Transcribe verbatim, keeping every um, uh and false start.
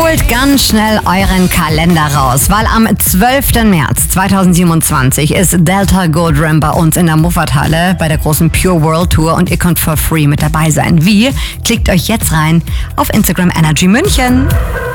Holt ganz schnell euren Kalender raus, weil am zwölften März zweitausendsiebenundzwanzig ist Delta Goldram bei uns in der Muffathalle bei der großen Pure World Tour und ihr könnt for free mit dabei sein. Wie? Klickt euch jetzt rein auf Instagram Energy München.